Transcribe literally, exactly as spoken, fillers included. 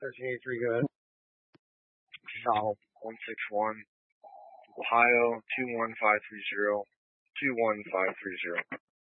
thirteen eighty-three, go ahead. South one six one, Ohio two one five three zero, two one five three zero.